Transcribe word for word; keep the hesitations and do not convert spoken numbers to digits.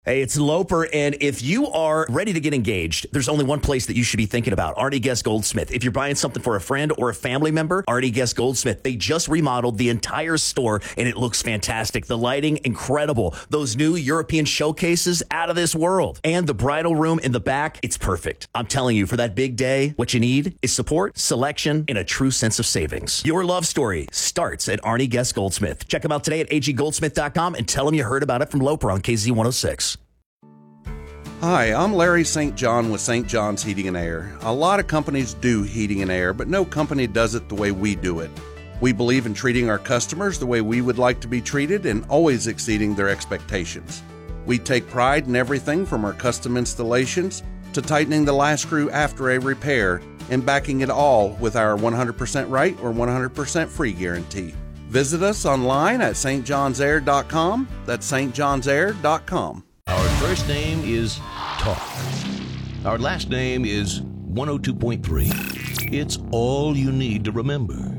Hey, it's Loper, and if you are ready to get engaged, there's only one place that you should be thinking about, Artie Guest Goldsmith. If you're buying something for a friend or a family member, Artie Guest Goldsmith. They just remodeled the entire store, and it looks fantastic. The lighting, incredible. Those new European showcases, out of this world. And the bridal room in the back, it's perfect. I'm telling you, for that big day, what you need is support, selection, and a true sense of savings. Your love story starts at Artie Guest Goldsmith. Check them out today at a g goldsmith dot com and tell them you heard about it from Loper on K Z one oh six. Hi, I'm Larry Saint John with Saint John's Heating and Air. A lot of companies do heating and air, but no company does it the way we do it. We believe in treating our customers the way we would like to be treated and always exceeding their expectations. We take pride in everything from our custom installations to tightening the last screw after a repair and backing it all with our one hundred percent right or one hundred percent free guarantee. Visit us online at s t johns air dot com. That's s t johns air dot com. Our first name is Talk. Our last name is one oh two point three. It's all you need to remember.